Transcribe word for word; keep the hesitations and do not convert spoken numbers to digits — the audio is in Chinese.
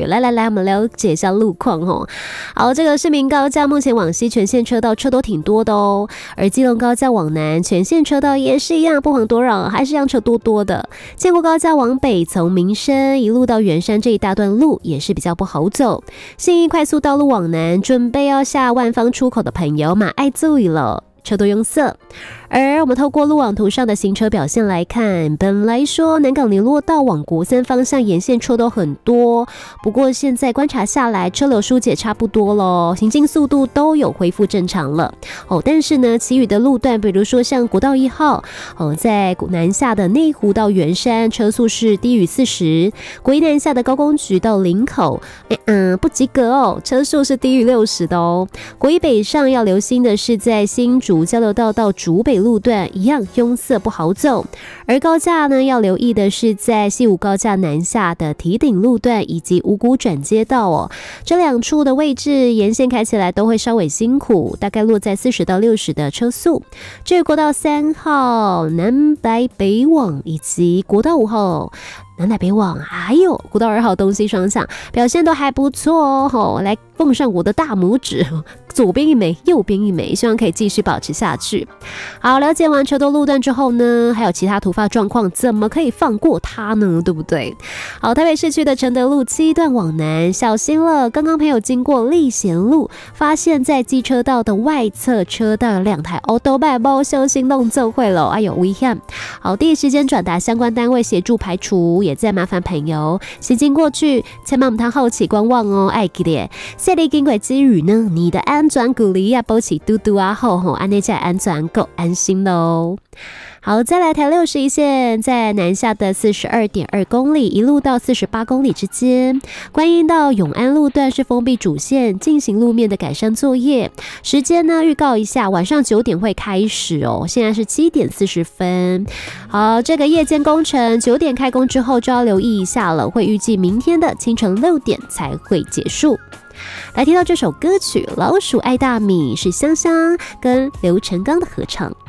来来来，我们了解一下路况哦。好，这个市民高架目前往西全线车道车都挺多的哦，而基隆高架往南全线车道也是一样，不遑多让，还是一样车多多的。建国高架往北从民生一路到圆山这一大段路也是比较不好走。信义快速道路往南，准备要下万方出口的朋友嘛，爱注意了。车多拥塞，而我们透过路网图上的行车表现来看，本来说南港联络道往国三方向沿线车都很多，不过现在观察下来，车流疏解差不多咯，行进速度都有恢复正常了哦。但是呢，其余的路段，比如说像国道一号哦，在南下的内湖到圆山，车速是低于四十；国一南下的高工局到林口，嗯，不及格哦，车速是低于六十的哦。国一北上要留心的是，在新竹交流道到竹北路段一样拥塞不好走，而高架呢要留意的是在西武高架南下的堤顶路段以及五股转接道哦，这两处的位置沿线开起来都会稍微辛苦，大概落在四十到六十的车速。至于国道三号南来北往以及国道五号南来北往，还有国道二号东西双向表现都还不错哦，哦来奉上我的大拇指，左边一枚，右边一枚，希望可以继续保持下去。好，了解完车多路段之后呢，还有其他突发状况，怎么可以放过它呢？对不对？好，台北市区的承德路七段往南，小心了！刚刚朋友经过立贤路，发现在机车道的外侧车道有两台 Auto Bike 包修行动奏会了，哎呦危险！好，第一时间转达相关单位协助排除，也再麻烦朋友行经过去，千万不要好奇观望哦，爱记得。谢你经过之余呢，你的安全鼓励啊，保持嘟嘟啊后吼，安内才安全够安心喽。好，再来台六十一线，在南下的四十二点二公里，一路到四十八公里之间，观音到永安路段是封闭主线，进行路面的改善作业。时间呢，预告一下，晚上九点会开始哦，现在是七点四十分。好，这个夜间工程九点开工之后就要留意一下了，会预计明天的清晨六点才会结束。来听到这首歌曲《老鼠爱大米》，是香香跟刘成刚的合唱。